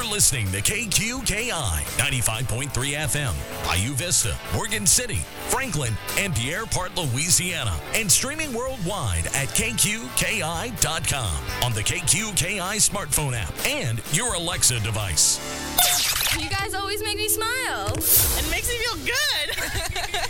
listening to KQKI 95.3 FM, Bayou Vista, Morgan City, Franklin, and Pierre Part, Louisiana, and streaming worldwide at KQKI.com on the KQKI smartphone app and your Alexa device. You guys always make me smile. It makes me feel good.